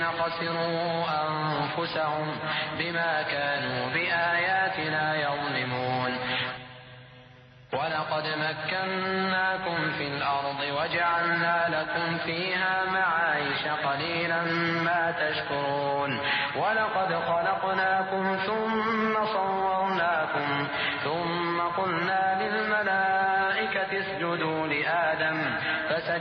خسروا أنفسهم بما كانوا بآياتنا يظلمون. ولقد مكناكم في الأرض وجعلنا لكم فيها معايش قليلا ما تشكرون. ولقد خلقناكم ثم صورناكم ثم قلنا للملائكة اسجدوا لآدم فسجدوا